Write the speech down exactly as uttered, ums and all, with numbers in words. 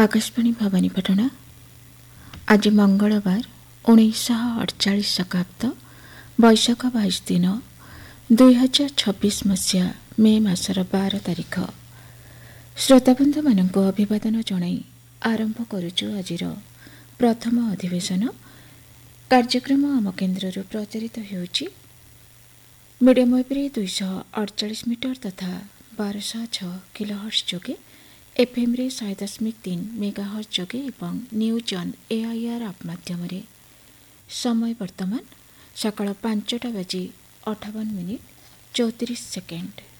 आकाशवाणी भवानीपाटणा आज मंगलवार उन्नीस अड़चाश शकाब्द बैशाख बाईस दिन दुई हजार छब्बीस मसीहा मे मासर बार तारीख। श्रोताबंधु मानक अभिवादन जणाई आरंभ करुचु आजिर प्रथम अधिवेशन कार्यक्रम आम केन्द्र प्रचारित होउछि मीडियम वेव्रे दुईश अड़चाश मीटर तथा बारश छ किलोहर्ट्ज जोगे एफएम रे शहे दशमिक तीन मेगाहर्ट्ज जोगे एवं न्यूज ऑन एआईआर आप माध्यम समय वर्तमान सकाळ पांचटा बाजी अठावन मिनिट चौतीस सेकेंड।